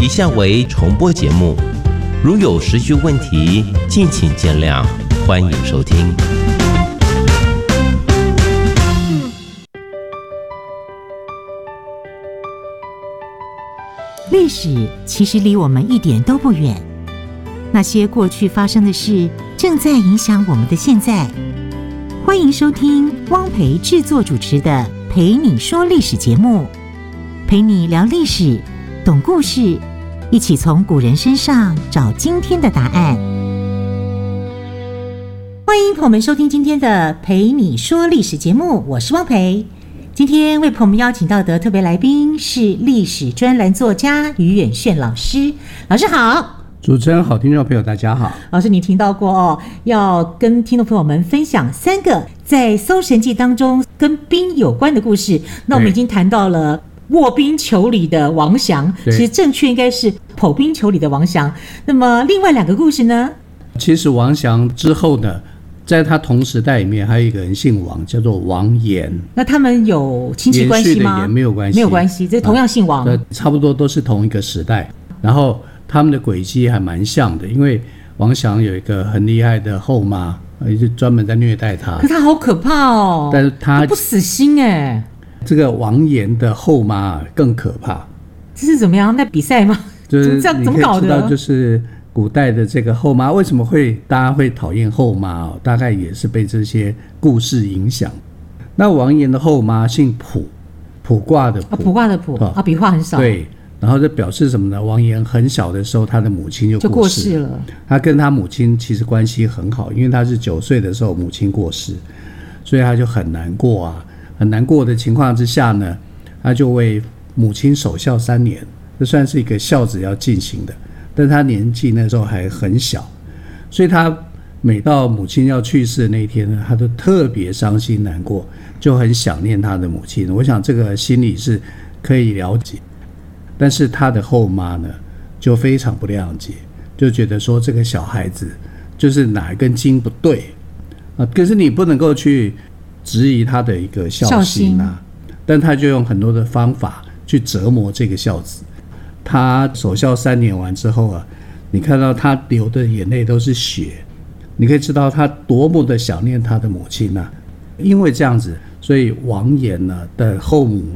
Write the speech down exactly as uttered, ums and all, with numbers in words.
一项为重播节目，如有时序问题，敬请见谅，欢迎收听。 历史其实离我们一点都不远，那些过去发生的事，正在影响我们的现在。欢迎收听汪培制作主持的《陪你说历史》节目，陪你聊历史，懂故事，一起从古人身上找今天的答案。欢迎朋友们收听今天的《陪你说历史》节目，我是汪培。今天为朋友们邀请到的特别来宾是历史专栏作家于远炫老师。老师好。 主持人好，听众朋友大家好。 老师，你听到过哦，要跟听众朋友们分享三个在《搜神记》当中跟兵有关的故事。那我们已经谈到了卧冰求鲤的王祥，其实正确应该是剖冰求鲤的王祥。那么另外两个故事呢？ 其实王祥之后呢，在他同时代里面还有一个人姓王，叫做王延。 那他们有亲戚关系吗？ 也没有关系， 没有关系，这同样姓王、 啊、差不多都是同一个时代。然后他们的轨迹还蛮像的，因为王祥有一个很厉害的后妈，就专门在虐待他。 可他好可怕哦！ 但是他不死心哎。 这个王延的后妈更可怕。 这是怎么样？在比赛吗？ 就是这样怎么搞的？ 你可以知道，就是古代的这个后妈为什么会大家会讨厌后妈、哦、大概也是被这些故事影响。那王延的后妈姓卜，卜卦的卜， 啊、卜卦的卜、哦、啊，笔画很少。 对。然后这表示什么呢？王延很小的时候，他的母亲就过世了。 就过世了。 他跟他母亲其实关系很好，因为他是九岁的时候母亲过世，所以他就很难过啊。很难过的情况之下呢，他就为母亲守孝三年，这算是一个孝子要进行的。但他年纪那时候还很小，所以他每到母亲要去世的那一天呢，他都特别伤心难过，就很想念他的母亲。我想这个心理是可以了解。但是他的后妈呢，就非常不谅解，就觉得说这个小孩子就是哪一根筋不对啊，可是你不能够去质疑他的一个孝心啊，但他就用很多的方法去折磨这个孝子。他守孝三年完之后啊，你看到他流的眼泪都是血，你可以知道他多么的想念他的母亲啊。因为这样子，所以王延呢的后母